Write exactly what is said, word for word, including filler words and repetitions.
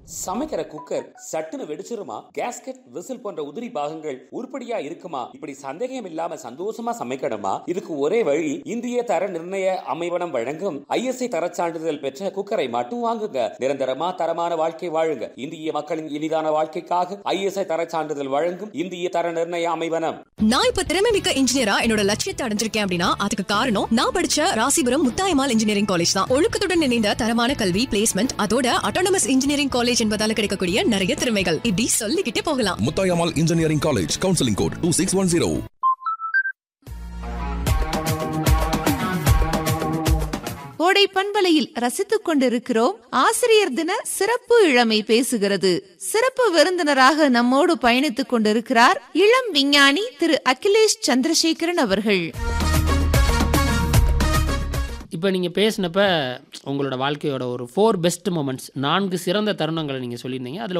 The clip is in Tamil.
சமைக்கிற குக்கர் சட்டுன்னு வெடிச்சிருமா? கேஸ்கெட், விசில் போன்ற உதிரி பாகங்கள் உருப்படியா இருக்குமா? இப்படி சந்தேகம் இல்லாம சந்தோஷமா சமைக்கணுமா? இதுக்கு ஒரே வழி, இந்திய தர நிர்ணய அமைவனம் வழங்கும் ஐஎஸ்ஐ தர சான்றிதழ் பெற்ற குக்கரை மட்டும் வாங்குங்க. நிரந்தரமா தரமான வாழ்க்கை வாழுங்க. இந்திய மக்களின் இனிதான வாழ்க்கைக்காக ஐஎஸ்ஐ தர சான்றிதழ் வழங்கும் இந்திய தர நிர்ணய அமைவனம். நான் இப்ப திறமை மிக்க இன்ஜினியரா என்னோட லட்சியத்தை அடைஞ்சிருக்கேன் அப்படின்னா அதுக்கு காரணம் நான் படிச்ச ராசிபுரம் முத்தாயம்மாள் இன்ஜினியரிங் காலேஜ் தான். ஒழுக்கத்துடன் இணைந்த தரமான கல்வி, பிளேஸ்மெண்ட், அதோட அட்டானமஸ் இன்ஜினியரிங் காலேஜ் என்பதால கிடைக்கக்கூடிய நிறைய திறமைகள் இப்படி சொல்லிக்கிட்டே போகலாம். Muthayammal engineering college, counselling code two six one zero. கோடை பண்பலையில் ரசித்துக் கொண்டிருக்கிறோம். ஆசிரியர் தின சிறப்பு இளமை பேசுகிறது. சிறப்பு விருந்தினராக நம்மோடு பயணித்துக் கொண்டிருக்கிறார் இளம் விஞ்ஞானி திரு அகிலேஷ் சந்திரசேகரன் அவர்கள். இப்போ நீங்கள் பேசினப்ப உங்களோட வாழ்க்கையோட ஒரு ஃபோர் பெஸ்ட் மூமெண்ட்ஸ், நான்கு சிறந்த தருணங்களை நீங்கள் சொல்லியிருந்தீங்க. அதில்